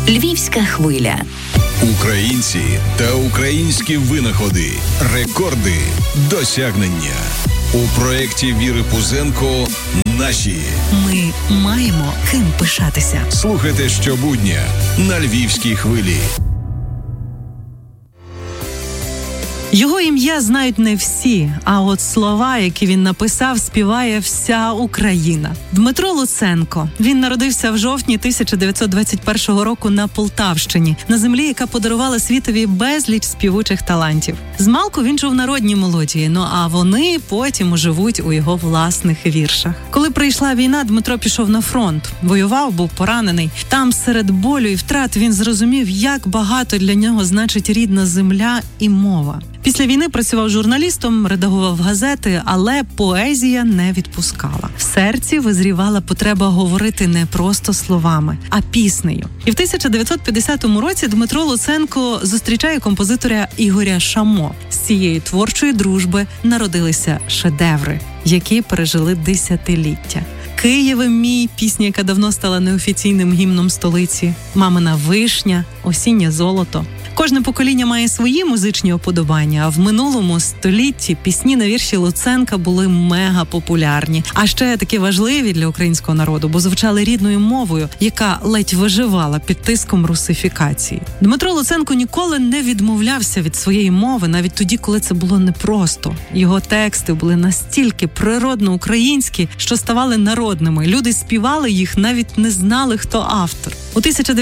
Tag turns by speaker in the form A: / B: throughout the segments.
A: Львівська хвиля.
B: Українці та українські винаходи, рекорди, досягнення. У проєкті Віри Пузенко «Наші».
C: Ми маємо ким пишатися.
B: Слухайте щобудня на Львівській хвилі.
C: Його ім'я знають не всі, а от слова, які він написав, співає вся Україна. Дмитро Луценко. Він народився в жовтні 1921 року на Полтавщині, на землі, яка подарувала світові безліч співучих талантів. Змалку він чув народні мелодії, а вони потім оживуть у його власних віршах. Коли прийшла війна, Дмитро пішов на фронт. Воював, був поранений. Там серед болю і втрат він зрозумів, як багато для нього значить рідна земля і мова. Після війни працював журналістом, редагував газети, але поезія не відпускала. В серці визрівала потреба говорити не просто словами, а піснею. І в 1950 році Дмитро Луценко зустрічає композитора Ігоря Шамо. З цієї творчої дружби народилися шедеври, які пережили десятиліття. «Києве мій» – пісня, яка давно стала неофіційним гімном столиці, «Мамина вишня», «Осіннє золото». Кожне покоління має свої музичні уподобання, а в минулому столітті пісні на вірші Луценка були мега-популярні. А ще такі важливі для українського народу, бо звучали рідною мовою, яка ледь виживала під тиском русифікації. Дмитро Луценко ніколи не відмовлявся від своєї мови, навіть тоді, коли це було непросто. Його тексти були настільки природно українські, що ставали народними. Люди співали їх, навіть не знали, хто автор. У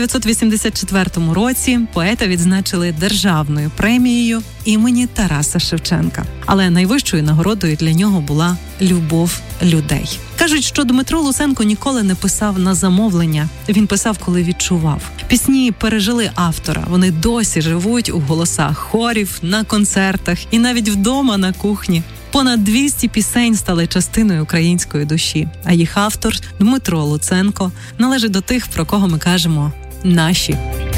C: 1984 році поета відзначили державною премією імені Тараса Шевченка. Але найвищою нагородою для нього була любов людей. Кажуть, що Дмитро Луценко ніколи не писав на замовлення. Він писав, коли відчував. Пісні пережили автора. Вони досі живуть у голосах хорів, на концертах і навіть вдома на кухні. Понад 200 пісень стали частиною української душі, а їх автор Дмитро Луценко належить до тих, про кого ми кажемо «Наші».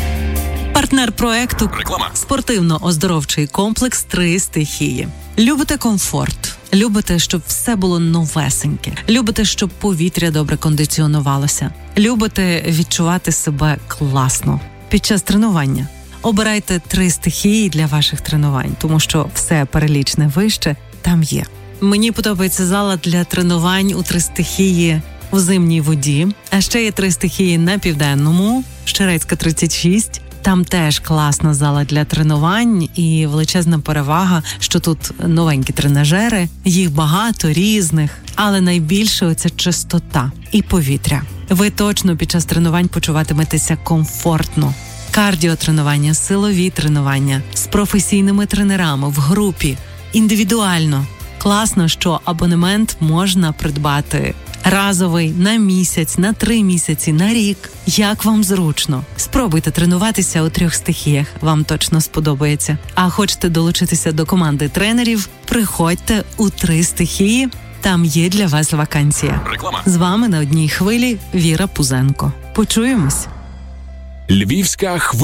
C: Партнер проекту – спортивно-оздоровчий комплекс «Три стихії». Любите комфорт? Любите, щоб все було новесеньке? Любите, щоб повітря добре кондиціонувалося? Любите відчувати себе класно під час тренування? Обирайте «Три стихії» для ваших тренувань, тому що все перелічне вище там є. Мені подобається зала для тренувань у «Три стихії» у Зимній воді. А ще є «Три стихії» на Південному, Щерецька, 36. Там теж класна зала для тренувань і величезна перевага, що тут новенькі тренажери, їх багато різних, але найбільше оця чистота і повітря. Ви точно під час тренувань почуватиметеся комфортно. Кардіотренування, силові тренування з професійними тренерами в групі, індивідуально. Класно, що абонемент можна придбати разовий, на місяць, на 3 місяці, на рік. Як вам зручно. Спробуйте тренуватися у 3 стихіях, вам точно сподобається. А хочете долучитися до команди тренерів? Приходьте у 3 стихії, там є для вас вакансія.
B: Реклама.
C: З вами на одній хвилі Віра Пузенко. Почуємось.
B: Львівська хвиля.